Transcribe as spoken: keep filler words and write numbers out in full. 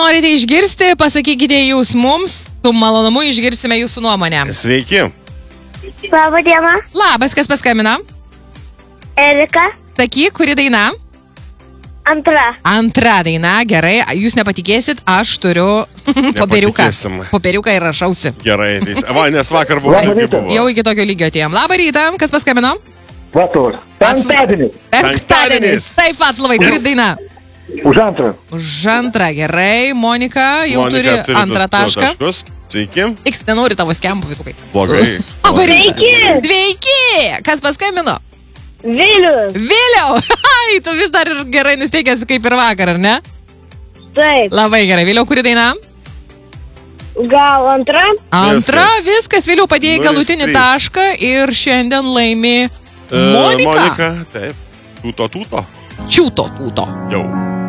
norite išgirsti, pasakykite jūs mums, su malonumu išgirsime jūsų nuomonę. Sveiki. Labą dieną. Labas, kas paskambina? Erika. Sakyk, kuri daina? Antra. Antra daina, gerai, jūs nepatikėsit, aš turiu popieriuką. Nepatikėsim. Popieriuką ir rašausi. Gerai, teis. Va, nes vakar buvo. Labą rytą. buvo. Jau iki tokio lygio atėjom. Labą rytą, kas paskambino? Vatos. Penktadienis. Penktadienis. Taip, Vaclavai, kuri daina? Už antrą. Už antrą, gerai, Monika jau Monika turi antrą du- du tašką. taškus. Sveiki. Tiks, nenori tavo skempų, vytukai. Blogai. Sveiki. Sveiki! Kas paskambino? Vilius. Vėliau! Ai, tu vis dar ir gerai nusteikęs kaip ir vakar, ar ne? Taip. Labai gerai. Vėliau, kuri daina? Gal antra? Antra, Viskas. viskas. Vėliau padėjai Nulis galutinį trys. tašką ir šiandien laimi E, Monika. Monika, taip. Tūto, tūto. Čiūto tūto. Jau.